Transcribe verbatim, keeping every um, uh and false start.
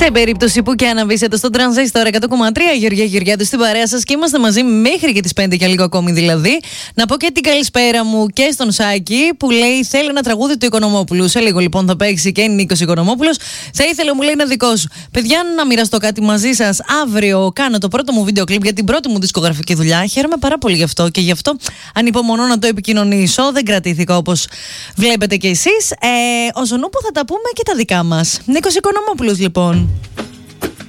Σε περίπτωση που και αναβήσετε στο Τρανζίστορ εκατό κόμμα τρία, Γεωργία Γεωργιάδου στην παρέα σας και είμαστε μαζί μέχρι και τις πέντε και λίγο ακόμη δηλαδή. Να πω και την καλησπέρα μου και στον Σάκη που λέει θέλει ένα τραγούδι του Οικονομόπουλου. Σε λίγο λοιπόν θα παίξει και Νίκος Οικονομόπουλος. Θα ήθελε, μου λέει, ένα δικό σου. Παιδιά, να μοιραστώ κάτι μαζί σας. Αύριο κάνω το πρώτο μου βίντεο κλιπ για την πρώτη μου δισκογραφική δουλειά. Χαίρομαι πάρα πολύ γι' αυτό και γι' αυτό ανυπομονώ να το επικοινωνήσω. Δεν κρατήθηκα όπως βλέπετε κι εσείς. Ε, ο Ζωνούπου θα τα πούμε και τα δικά μας. Νίκος Οικονομόπουλος λοιπόν.